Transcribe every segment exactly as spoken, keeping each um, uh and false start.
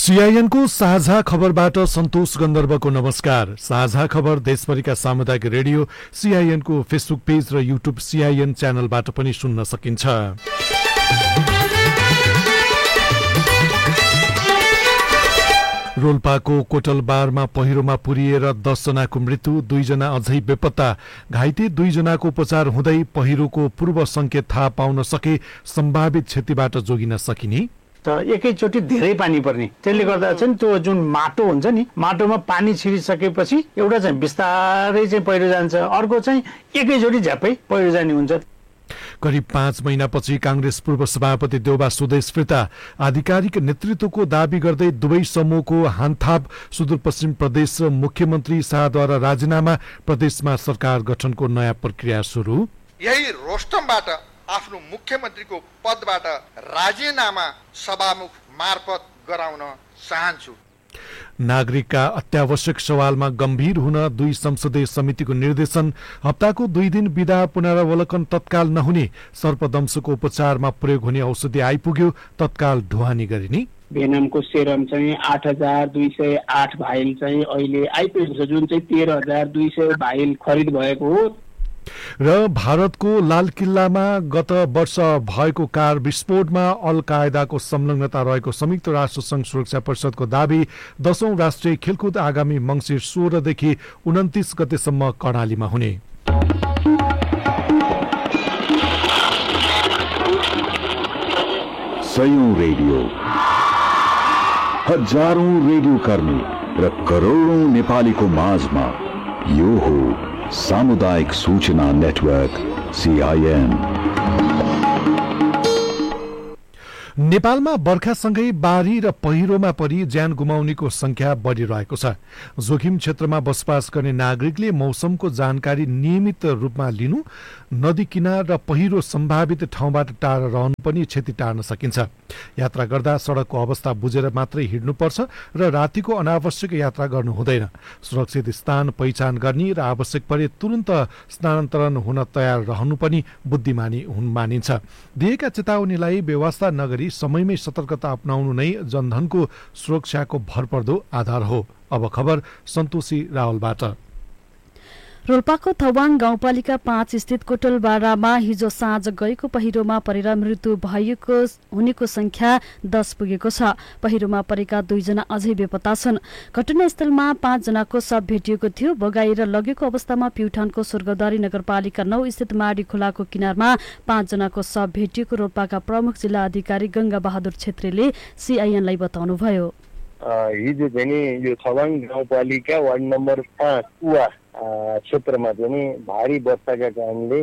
सीआईएनको साझा खबरबाट सन्तोष गन्धर्वको नमस्कार। साझा खबर देशभरिका सामुदायिक रेडियो सीआईएनको फेसबुक पेज र युट्युब सीआईएन च्यानलबाट पनि सुन्न सकिन्छ। रोल्पाको कोटलबारमा पहिरोमा पुरिएर दस जनाको मृत्यु, दुईजना अझै बेपत्ता। घाइते दुईजनाको उपचार हुँदै पहिरोको पूर्व संकेत थाहा पाउन सके सम्भावित क्षतिबाट जोगिन सकिने। त एकैचोटि धेरै पानी पर्ने, त्यसले गर्दा चाहिँ त्यो जुन माटो हुन्छ नि, माटोमा पानी छिरिसकेपछि एउटा चाहिँ बिस्तारै चाहिँ पहिरो जान्छ, अर्को चाहिँ एकैचोटि झ्यापै पहिरो जाने हुन्छ। करिब पाँच महिनापछि कांग्रेस पूर्व सभापति देउबा स्वदेश फिर्ता, आधिकारिक नेतृत्वको दावी गर्दै दुवै समूहको हानथाप। सुदूरपश्चिम प्रदेश मुख्यमन्त्री शाहद्वारा राजीनामा, प्रदेशमा सरकार गठनको नयाँ प्रक्रिया सुरु। यही रोस्टमबाट आफ्नो मुख्यमन्त्रीको पदबाट राजीनामा सभामुख मार्फत गराउन चाहन्छु। नागरिकका अत्यावश्यक सवालमा गम्भीर हुन दुई संसदीय समितिको निर्देशन। हप्ताको दुई दिन बिदा, पुनरावलोकन तत्काल नहुने। सर्पदंशको उपचारमा प्रयोग हुने औषधि आइपुग्यो, तत्काल ढुवानी गरिने। भेनमको सेरम चाहिँ आठ हजार दुई सय आठ भाइल चाहिँ अहिले आइपुगेको छ, जुन चाहिँ तेह्र हजार दुई सय भाइल खरिद भएको हो। र भारतको लाल किल्लामा गत वर्ष भएको कार विस्फोटमा अल कायदाको संलग्नता रहेको संयुक्त राष्ट्र संघ सुरक्षा परिषदको दावी। दशौं राष्ट्रिय खेलकुद आगामी मंसिर सोह्रदेखि उन्तिस गतेसम्म कर्णालीमा हुने। सयौं रेडियो, हजारौं रेडियो कर्मी र करोडौं नेपालीको माझमा यो हो सामुदायिक सूचना नेटवर्क सीआईएन। नेपालमा बर्खासँगै बाढी र पहिरोमा परि ज्यान गुमाउनेको संख्या बढ़िरहेको छ। जोखिम क्षेत्रमा बसोबास गर्ने नागरिकले मौसमको जानकारी नियमित रूपमा लिनु, नदी किनार र पहिरो सम्भावित ठाउँबाट टाढा रहनु पनि क्षति टार्न सकिन्छ। यात्रा गर्दा सड़कको अवस्था बुझेर मात्रै हिँड्नुपर्छ र रातिको अनावश्यक यात्रा गर्नु हुँदैन। सुरक्षित स्थान पहिचान गर्ने र आवश्यक परे तुरन्त स्थानान्तरण हुन तयार रहनु पनि बुद्धिमानी हुन मानिन्छ। दिएका चेतावनीलाई व्यवस्था नगरी समयमै सतर्कता अपनाउनु नै जनधनको सुरक्षाको भरपर्दो आधार हो। अब खबर सन्तोषी रावलबाट। रोल्पाको थवाङ गाउँपालिका पाँच स्थित कोटलबारामा हिजो साँझ गएको पहिरोमा परेर मृत्यु भएको हुनेको संख्या दस पुगेको छ। पहिरोमा परेका दुईजना अझै बेपत्ता छन्। घटनास्थलमा पाँच जनाको शव भेटिएको थियो। बगाएर लगेको अवस्थामा प्युठानको स्वर्गद्वारी नगरपालिका नौ स्थित माडी खोलाको किनारमा पाँच जनाको शव भेटिएको रोल्पाका प्रमुख जिल्ला अधिकारी गंगा बहादुर छेत्रीले सीआईएनलाई बताउनुभयो। हिजो चाहिँ यो थवाङ गाउँपालिका वार्ड नम्बर पाँच उवा क्षेत्रमा चाहिँ भारी वर्षाका कारणले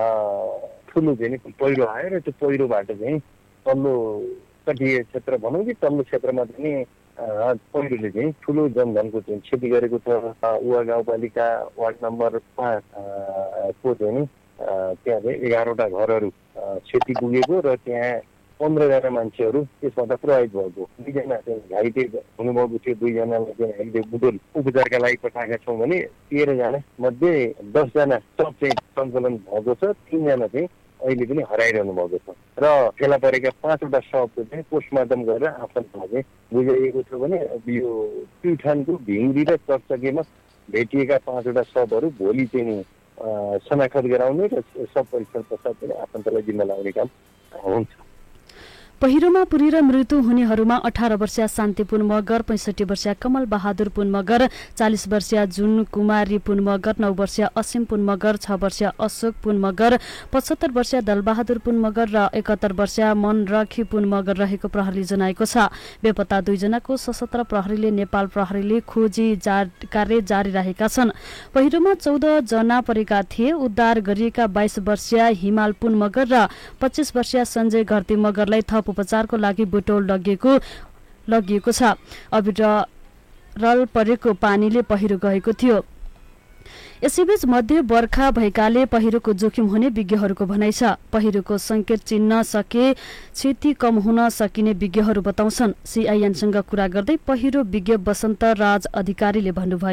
ठुलो चाहिँ पहिरो आयो र त्यो पहिरोबाट चाहिँ तल्लो तटीय क्षेत्र भनौँ कि तल्लो क्षेत्रमा चाहिँ पहिरोले चाहिँ ठुलो जनधनको चाहिँ क्षति गरेको छ। उवा गाउँपालिका वार्ड नम्बर पाँच को चाहिँ त्यहाँ चाहिँ एघारवटा घरहरू क्षति पुगेको र त्यहाँ पन्ध्रजना मान्छेहरू त्यसबाट प्रभावित भएको। दुईजना चाहिँ घाइते हुनुभएको थियो। दुईजनालाई चाहिँ हामीले बुटोल उपचारका लागि पठाएका छौँ भने तेह्रजना मध्ये दसजना सब चाहिँ सञ्चालन भएको छ। तीनजना चाहिँ अहिले पनि हराइरहनु भएको छ र फेला परेका पाँचवटा शवको चाहिँ पोस्टमार्टम गरेर आफन्तमा चाहिँ बुझाइएको छ भने यो प्युठानको भिङ्री र चकचकेमा भेटिएका पाँचवटा शवहरू भोलि चाहिँ शनाखत गराउने र सब परीक्षण पश्चात पनि आफन्तलाई जिम्मा लगाउने काम हुन्छ। पहिरोमा पुरेर मृत्यु हुनेहरूमा अठार वर्षीय शान्तिपुन मगर, पैंसठी वर्षीय कमल बहादुर पुन मगर, चालिस वर्षीय जुन कुमारी पुन मगर, नौ वर्षीय असीम पुन मगर, छ वर्षीय अशोक पुन मगर, पचहत्तर वर्षीय दलबहादुर पुन मगर र एकात्तर वर्षीय मनरखी पुन मगर रहेको प्रहरीले जनाएको छ। बेपत्ता दुईजनाको सशस्त्र प्रहरीले नेपाल प्रहरीले खोजी कार्य जारी राखेका छन्। पहिरोमा चौध जना परेका थिए। उद्धार गरिएका बाइस वर्षीय हिमाल पुन मगर र पच्चीस वर्षीय संजय घरती मगरलाई थप उपचारको लागि बुटोल लगिएको लगिएको छ। अविरल परेको पानीले पहिरो गएको थियो। यसैबीच मध्य बर्खा भएकाले पहिरोको जोखिम हुने विज्ञहरूको भनाइ छ। पहिरोको संकेत चिन्न सके क्षति कम हुन सकिने विज्ञहरू बताउँछन्। सीआईएनसँग कुरा गर्दै पहिरो विज्ञ वसन्त राज अधिकारीले भन्नुभयो,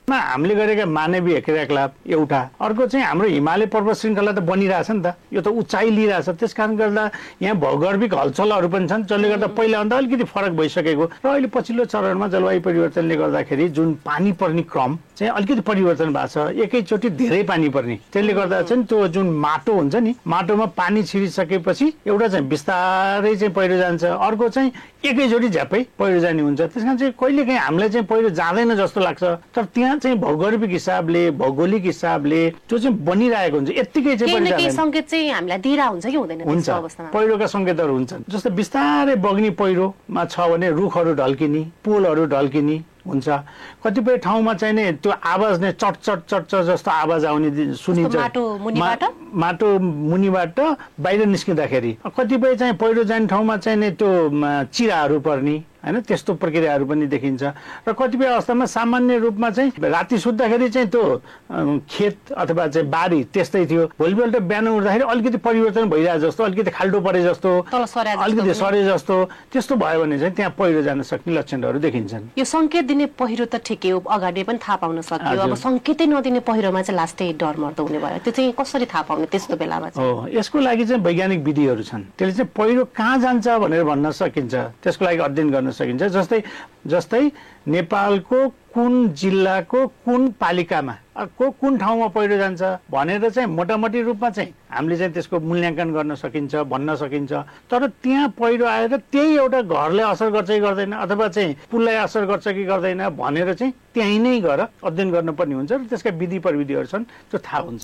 हामीले गरेका मानवीय क्रियाकलाप एउटा, अर्को चाहिँ हाम्रो हिमालय पर्वत श्रृङ्खला त बनिरहेछ नि त, यो त उचाइ लिइरहेछ। त्यस कारण गर्दा यहाँ भौगोलिक हलचलहरू पनि छन् जसले गर्दा पहिलाभन्दा अलिकति फरक भइसकेको र अहिले पछिल्लो चरणमा जलवायु परिवर्तनले गर्दाखेरि जुन पानी पर्ने क्रम चाहिँ अलिकति परिवर्तन भएको छ, एकैचोटि धेरै पानी पर्ने, त्यसले गर्दा चाहिँ त्यो जुन माटो हुन्छ नि, माटोमा पानी छिरिसकेपछि एउटा चाहिँ बिस्तारै चाहिँ पहिरो जान्छ, अर्को चाहिँ एकैचोटि झ्यापै पहिरो जाने हुन्छ। त्यस कारण चाहिँ कहिले काहीँ हामीलाई चाहिँ पहिरो जाँदैन जस्तो लाग्छ, तर त्यहाँ चाहिँ भौगोलिक हिसाबले भौगोलिक हिसाबले त्यो चाहिँ बनिरहेको हुन्छ, यत्तिकै चाहिँ संकेत चाहिँ हामीलाई दिइरा हुन्छ कि हुँदैन? हुन्छ, पहिरोका संकेतहरू हुन्छन्। जस्तै बिस्तारै बग्ने पहिरोमा छ भने रुखहरू ढल्किने, पुलहरू ढल्किने हुन्छ, कतिपय ठाउँमा चाहिँ नि त्यो आवाज नै चट चट चट चट जस्तो आवाज आउने सुनिन्छ माटो मुनिबाट बाहिर निस्किँदाखेरि। कतिपय चाहिँ पहिरो जाने ठाउँमा चाहिँ नि त्यो चिराहरू पर्ने हैन, त्यस्तो प्रक्रियाहरू पनि देखिन्छ। र कतिपय अवस्थामा सामान्य रूपमा चाहिँ राति सुत्दाखेरि चाहिँ त्यो खेत अथवा चाहिँ बारी त्यस्तै थियो, भोलिपल्ट बिहान उठ्दाखेरि अलिकति परिवर्तन भइरहेको जस्तो, अलिकति खाल्डो परे जस्तो, अलिकति सरे जस्तो, त्यस्तो भयो भने चाहिँ त्यहाँ पहिरो जान सक्ने लक्षणहरू देखिन्छन्। यो संकेत दिने पहिरो त ठिकै हो, अगाडि पनि थाहा पाउन सक्यो, अब संकेतै नदिने पहिरोमा चाहिँ लास्टै डर मर्दो हुने भयो, त्यो चाहिँ कसरी थाहा पाउने त्यस्तो बेलामा चाहिँ? हो, यसको लागि चाहिँ वैज्ञानिक विधिहरू छन्, त्यसले चाहिँ पहिरो कहाँ जान्छ भनेर भन्न सकिन्छ, त्यसको लागि अध्ययन गर्न सकिन्छ। जस्तै जस्तै नेपालको कुन जिल्लाको कुन पालिकामा को कुन ठाउँमा पहिरो जान्छ भनेर चाहिँ मोटामोटी रूपमा चाहिँ हामीले चाहिँ त्यसको मूल्याङ्कन गर्न सकिन्छ, भन्न सकिन्छ। तर त्यहाँ पहिरो आएर त्यही एउटा घरले असर गर्छ कि गर्दैन अथवा चाहिँ पुललाई असर गर्छ कि गर्दैन भनेर चाहिँ त्यहीँ नै गएर अध्ययन गर्नुपर्ने हुन्छ र त्यसका विधि प्रविधिहरू छन्, त्यो थाहा हुन्छ।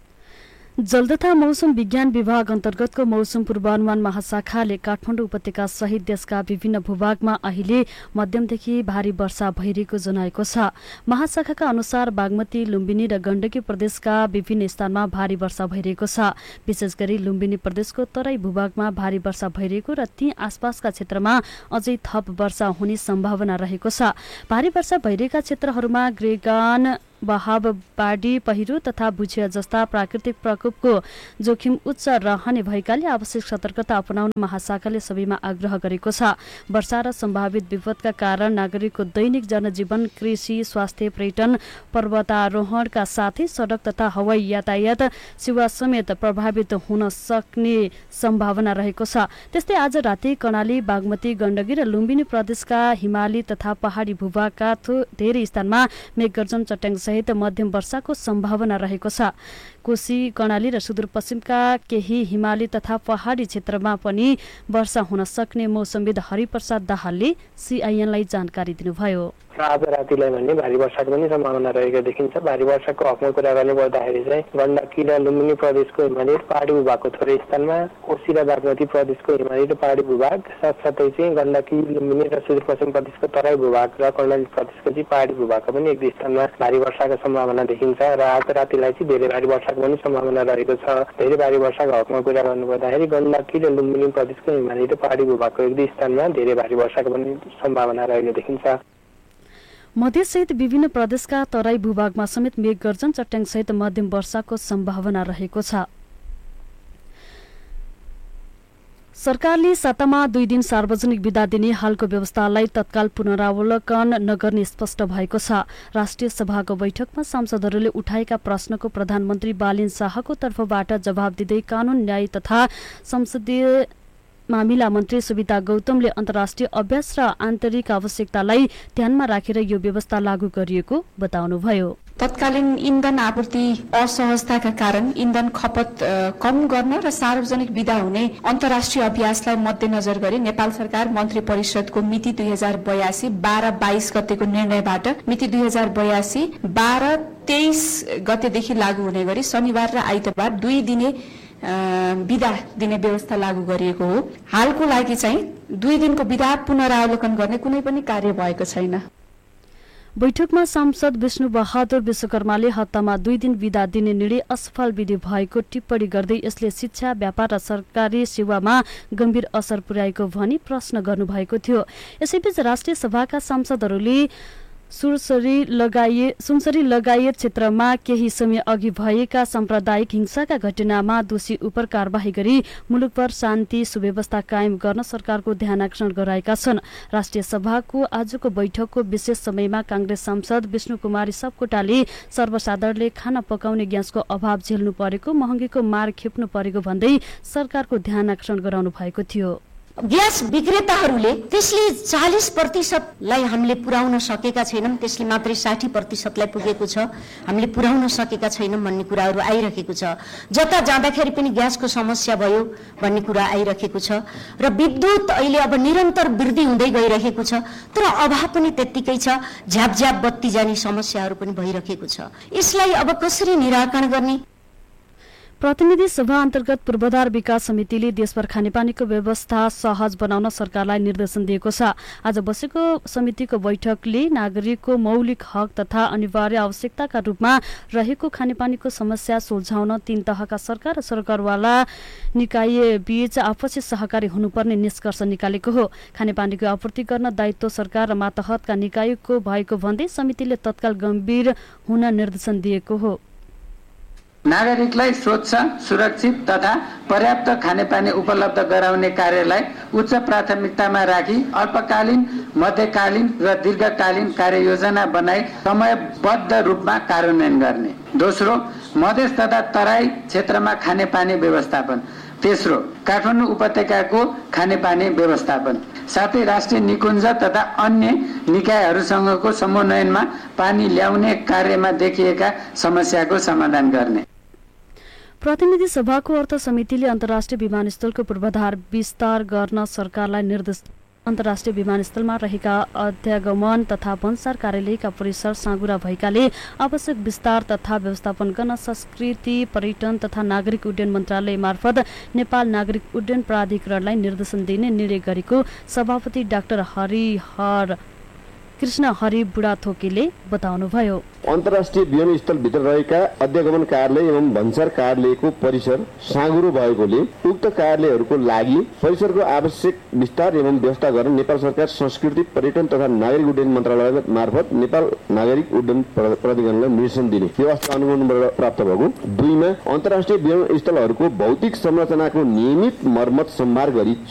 जल तथा मौसम विज्ञान विभाग अन्तर्गतको मौसम पूर्वानुमान महाशाखाले काठमाडौँ उपत्यका सहित देशका विभिन्न भूभागमा अहिले मध्यमदेखि भारी वर्षा भइरहेको जनाएको छ। महाशाखाका अनुसार बागमती, लुम्बिनी र गण्डकी प्रदेशका विभिन्न स्थानमा भारी वर्षा भइरहेको छ। विशेष गरी लुम्बिनी प्रदेशको तराई भूभागमा भारी वर्षा भइरहेको र ती आसपासका क्षेत्रमा अझै थप वर्षा हुने सम्भावना रहेको छ। भारी वर्षा भइरहेका क्षेत्रहरूमा गृहगान, बहाव, बाढी, पहिरो तथा भुजिया जस्ता प्राकृतिक प्रकोपको जोखिम उच्च रहने भएकाले आवश्यक सतर्कता अपनाउन महाशाखाले सबैमा आग्रह गरेको छ। वर्षा र सम्भावित विपदका कारण नागरिकको दैनिक जनजीवन, कृषि, स्वास्थ्य, पर्यटन, पर्वतारोहणका साथै सडक तथा हवाई यातायात सेवा समेत प्रभावित हुन सक्ने सम्भावना रहेको छ। त्यस्तै आज राति कर्णाली, बागमती, गण्डकी र लुम्बिनी प्रदेशका हिमाली तथा पहाडी भूभागका धेरै स्थानमा मेघगर्जन, चट्याङ सहित मध्यम वर्षाको सम्भावना रहेको छ। कोशी, कर्णाली र सुदूरपश्चिमका केही हिमाली तथा पहाडी क्षेत्रमा पनि वर्षा हुन सक्ने मौसमविद हरिप्रसाद दाहालले सीआईएनलाई जानकारी दिनुभयो। आज रातिलाई भन्ने भारी वर्षाको पनि सम्भावना रहेको देखिन्छ। भारी वर्षाको हकमा कुरा गर्ने पर्दाखेरि चाहिँ गण्डकी र लुम्बिनी प्रदेशको हिमाली र पहाडी भूभागको थोरै स्थानमा, कोशी र बागमती प्रदेशको हिमाली र पहाडी भूभाग, साथसाथै चाहिँ गण्डकी, लुम्बिनी र सुदूरपश्चिम प्रदेशको तराई भूभाग र कर्णाली प्रदेशको चाहिँ पहाडी भूभागको पनि एक दुई स्थानमा भारी वर्षाको सम्भावना देखिन्छ। र आज रातिलाई चाहिँ धेरै भारी वर्षाको पनि सम्भावना रहेको छ। धेरै भारी वर्षाको हकमा कुरा गर्नुपर्दाखेरि गण्डकी र लुम्बिनी प्रदेशको हिमाली र पहाडी भूभागको एक दुई स्थानमा धेरै भारी वर्षाको पनि सम्भावना रहेको देखिन्छ। मध्यसहित विभिन्न प्रदेशका तराई भूभागमा समेत मेघगर्जन, चट्याङ सहित मध्यम वर्षाको सम्भावना रहेको छ। सरकारले सातामा दुई दिन सार्वजनिक बिदा दिने हालको व्यवस्थालाई तत्काल पुनरावलोकन नगर्ने स्पष्ट भएको छ। राष्ट्रिय सभाको बैठकमा सांसदहरूले उठाएका प्रश्नको प्रधानमन्त्री बालिन शाहको तर्फबाट जवाब दिँदै कानून, न्याय तथा संसदीय मामिला मन्त्री सुविता गौतमले अन्तर्राष्ट्रिय अभ्यास र आन्तरिक आवश्यकतालाई ध्यानमा राखेर यो व्यवस्था लागू गरिएको बताउनुभयो। तत्कालीन इन्धन आपूर्ति असहजताका कारण इन्धन खपत कम गर्न र सार्वजनिक बिदा हुने अन्तर्राष्ट्रिय अभ्यासलाई मध्यनजर गरी नेपाल सरकार मन्त्री परिषदको मिति दुई हजार बयासी बाह्र बाइस गतेको निर्णयबाट मिति दुई हजार बयासी बाह्र तेइस गतेदेखि लागू हुने गरी शनिबार र आइतबार दुई दिने बिदा दिने व्यवस्था लागू गरिएको हो। हालको लागि चाहिँ दुई दिनको बिदा पुनरावलोकन गर्ने कुनै पनि कार्य भएको छैन। बैठकमा सांसद विष्णु बहादुर विश्वकर्माले हप्तामा दुई दिन बिदा दिने निर्णय असफल विधि भएको टिप्पणी गर्दै यसले शिक्षा, व्यापार र सरकारी सेवामा गम्भीर असर पुर्याएको भनी प्रश्न गर्नुभएको थियो। यसैबीच राष्ट्रिय सभाका सांसदहरूले सुनसरी लगाए सुनसरी लगायत क्षेत्रमा केही समय अघि भएका साम्प्रदायिक हिंसाका घटनामा दोषी उपर कारबाही गरी मुलुकभर शान्ति सुव्यवस्था कायम गर्न सरकारको ध्यानाकर्षण गराएका छन्। राष्ट्रिय सभाको आजको बैठकको विशेष समयमा कांग्रेस सांसद विष्णु कुमारी सापकोटाले सर्वसाधारणले खाना पकाउने ग्यासको अभाव झेल्नु परेको, महँगीको मार खेप्नु परेको भन्दै सरकारको ध्यानाकर्षण गराउनु भएको थियो। ग्यास विक्रेताहरूले त्यसले चालीस प्रतिशतलाई हामीले पुर्याउन सकेका छैनौँ, त्यसले मात्रै साठी प्रतिशतलाई पुगेको छ, हामीले पुर्याउन सकेका छैनौँ भन्ने कुराहरू आइरहेको छ। जता जाँदाखेरि पनि ग्यासको समस्या भयो भन्ने कुरा आइरहेको छ र विद्युत अहिले अब निरन्तर वृद्धि हुँदै गइरहेको छ, तर अभाव पनि त्यत्तिकै छ, झ्यापझ्याप बत्ती जाने समस्याहरू पनि भइरहेको छ। यसलाई अब कसरी निराकरण गर्ने? प्रतिनिधि सभा अन्तर्गत पूर्वाधार विकास समितिले देशभर खानेपानीको व्यवस्था सहज बनाउन सरकारलाई निर्देशन दिएको छ। आज बसेको समितिको बैठकले नागरिकको मौलिक हक तथा अनिवार्य आवश्यकताका रूपमा रहेको खानेपानीको समस्या सुल्झाउन तीन तहका सरकार र सरकारवाला निकाय बीच आपसी सहकारी हुनुपर्ने निष्कर्ष निकालेको हो। खानेपानीको आपूर्ति गर्न दायित्व सरकार र मातहतका निकायको भएको भन्दै समितिले तत्काल गम्भीर हुन निर्देशन दिएको हो। नागरिकलाई स्वच्छ, सुरक्षित तथा पर्याप्त खानेपानी उपलब्ध गराउने कार्यलाई उच्च प्राथमिकतामा राखी अल्पकालीन, मध्यकालीन र दीर्घकालीन कार्ययोजना बनाई समयबद्ध रूपमा कार्यान्वयन गर्ने। दोस्रो, मधेस तथा तराई क्षेत्रमा खानेपानी व्यवस्थापन। तेस्रो, काठमाडौँ उपत्यकाको खानेपानी व्यवस्थापन, साथै राष्ट्रिय निकुञ्ज तथा अन्य निकायहरूसँगको समन्वयनमा पानी ल्याउने कार्यमा देखिएका समस्याको समाधान गर्ने। प्रतिनिधि सभाको अर्थ समितिले अन्तर्राष्ट्रिय विमानस्थलको पूर्वाधार विस्तार गर्न सरकारलाई निर्देश अन्तर्राष्ट्रिय विमानस्थलमा रहेका अध्यागमन तथा भन्सार कार्यालयका परिसर साँगुरा भएकाले आवश्यक विस्तार तथा व्यवस्थापन गर्न संस्कृति, पर्यटन तथा नागरिक उड्डयन मन्त्रालय मार्फत नेपाल नागरिक उड्डयन प्राधिकरणलाई निर्देशन दिने निर्णय गरेको सभापति डाक्टर हरिहर कृष्ण हरि बुढाथोकीले बताउनुभयो। अन्तर्राष्ट्रिय विमानस्थलभित्र रहेका अध्यागमन कार्यालय एवं भन्सार कार्यालयको परिसर साँगुरो भएकोले उक्त कार्यालयहरूको लागि परिसरको आवश्यक विस्तार एवं व्यवस्था गर्न नेपाल सरकार संस्कृति, पर्यटन तथा नागरिक उड्डयन मन्त्रालय मार्फत नेपाल नागरिक उड्डयन प्राधिकरणलाई निर्देशन दिने व्यवस्था अनुमोदनबाट प्राप्त भएको। दुईमा अन्तर्राष्ट्रिय विमानस्थलहरूको भौतिक संरचनाको नियमित मर्मत सम्भार गरी